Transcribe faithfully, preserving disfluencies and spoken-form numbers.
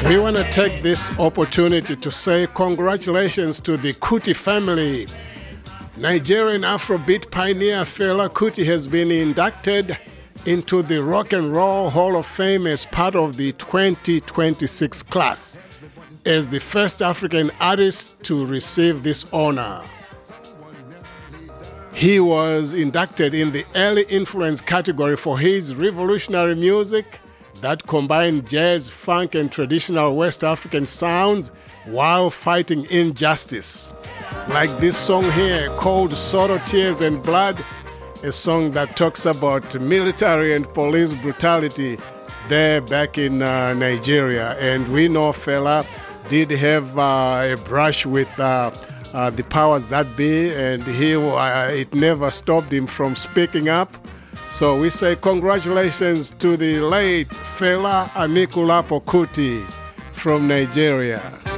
We want to take this opportunity to say congratulations to the Kuti family. Nigerian Afrobeat pioneer Fela Kuti has been inducted into the Rock and Roll Hall of Fame as part of the twenty twenty-six class, as the first African artist to receive this honor. He was inducted in the Early Influence category for his revolutionary music that combined jazz, funk, and traditional West African sounds while fighting injustice. Like this song here called Sorrow, Tears, and Blood, a song that talks about military and police brutality there back in uh, Nigeria. And we know Fela did have uh, a brush with uh, uh, the powers that be, and he uh, it never stopped him from speaking up. So we say congratulations to the late Fela Anikulapo Kuti from Nigeria.